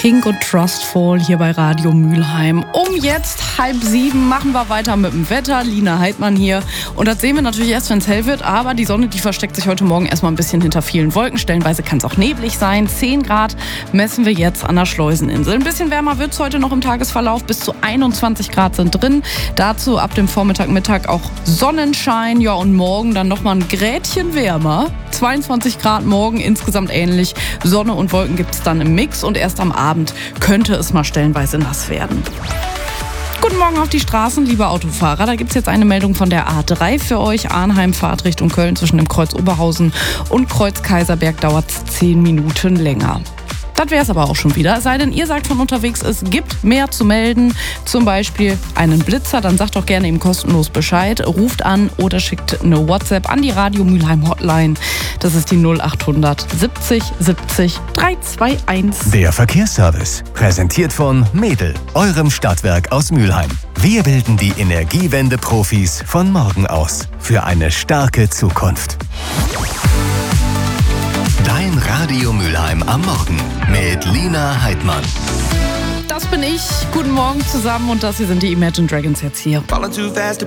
Pink und Trustful hier bei Radio Mülheim. Um jetzt 6:30 machen wir weiter mit dem Wetter. Lina Heidmann hier. Und das sehen wir natürlich erst, wenn es hell wird. Aber die Sonne, die versteckt sich heute Morgen erstmal ein bisschen hinter vielen Wolken. Stellenweise kann es auch neblig sein. 10 Grad messen wir jetzt an der Schleuseninsel. Ein bisschen wärmer wird es heute noch im Tagesverlauf. Bis zu 21 Grad sind drin. Dazu ab dem Vormittag, Mittag auch Sonnenschein. Ja, und morgen dann nochmal ein Grädchen wärmer. 22 Grad morgen, insgesamt ähnlich. Sonne und Wolken gibt es dann im Mix. Und erst am Abend könnte es mal stellenweise nass werden. Guten Morgen auf die Straßen, liebe Autofahrer. Da gibt es jetzt eine Meldung von der A3 für euch. Arnheim-Fahrt Richtung Köln zwischen dem Kreuz Oberhausen und Kreuz Kaiserberg dauert 10 Minuten länger. Das wäre es aber auch schon wieder. Es sei denn, ihr sagt von unterwegs, es gibt mehr zu melden. Zum Beispiel einen Blitzer. Dann sagt doch gerne ihm kostenlos Bescheid. Ruft an oder schickt eine WhatsApp an die Radio Mülheim Hotline. Das ist die 0800 70 70 321. Der Verkehrsservice. Präsentiert von Medel, eurem Stadtwerk aus Mülheim. Wir bilden die Energiewende-Profis von morgen aus. Für eine starke Zukunft. Dein Radio Mülheim am Morgen mit Lina Heidmann. Das bin ich. Guten Morgen zusammen und das hier sind die Imagine Dragons jetzt hier. Falling too fast to